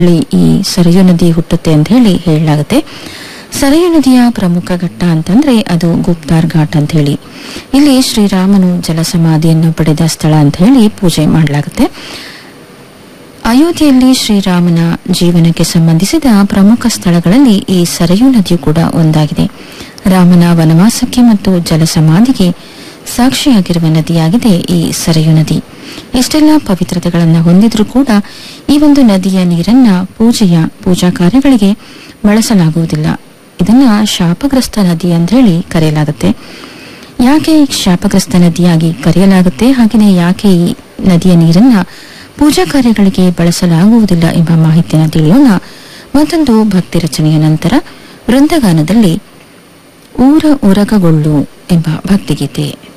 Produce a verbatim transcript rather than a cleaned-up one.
ಈ ಸರಯೂ ನದಿ ಹುಟ್ಟುತ್ತೆ ಅಂತ ಹೇಳಿ ಹೇಳಲಾಗುತ್ತೆ. ಸರಯೂ ನದಿಯ ಪ್ರಮುಖ ಘಟ್ಟ ಅಂತಂದ್ರೆ ಅದು ಗುಪ್ತಾರ್ ಘಾಟ್ ಅಂತ ಹೇಳಿ. ಇಲ್ಲಿ ಶ್ರೀರಾಮನು ಜಲಸಮಾಧಿಯನ್ನು ಪಡೆದ ಸ್ಥಳ ಅಂತ ಹೇಳಿ ಪೂಜೆ ಮಾಡಲಾಗುತ್ತೆ. ಅಯೋಧ್ಯೆಯಲ್ಲಿ ಶ್ರೀರಾಮನ ಜೀವನಕ್ಕೆ ಸಂಬಂಧಿಸಿದ ಪ್ರಮುಖ ಸ್ಥಳಗಳಲ್ಲಿ ಈ ಸರಯೂ ನದಿಯು ಕೂಡ ಒಂದಾಗಿದೆ. ರಾಮನ ವನವಾಸಕ್ಕೆ ಮತ್ತು ಜಲಸಮಾಧಿಗೆ ಸಾಕ್ಷಿಯಾಗಿರುವ ನದಿಯಾಗಿದೆ ಈ ಸರಯೂ ನದಿ. ಇಷ್ಟೆಲ್ಲ ಪವಿತ್ರತೆಗಳನ್ನು ಹೊಂದಿದ್ರೂ ಕೂಡ ಈ ಒಂದು ನದಿಯ ನೀರನ್ನ ಪೂಜೆಯ ಪೂಜಾ ಕಾರ್ಯಗಳಿಗೆ ಬಳಸಲಾಗುವುದಿಲ್ಲ. ಇದನ್ನ ಶಾಪಗ್ರಸ್ತ ನದಿ ಅಂತ ಹೇಳಿ ಕರೆಯಲಾಗುತ್ತೆ. ಯಾಕೆ ಶಾಪಗ್ರಸ್ತ ನದಿಯಾಗಿ ಕರೆಯಲಾಗುತ್ತೆ, ಹಾಗೆಯೇ ಯಾಕೆ ಈ ನದಿಯ ನೀರನ್ನ ಪೂಜಾ ಕಾರ್ಯಗಳಿಗೆ ಬಳಸಲಾಗುವುದಿಲ್ಲ ಎಂಬ ಮಾಹಿತಿಯನ್ನು ತಿಳಿಯೋಣ ಮತ್ತೊಂದು ಭಕ್ತಿ ರಚನೆಯ ನಂತರ. ವೃಂದಗಾನದಲ್ಲಿ ಊರ ಉರಗಗೊಳ್ಳು ಎಂಬ ಭಕ್ತಿಗೀತೆ.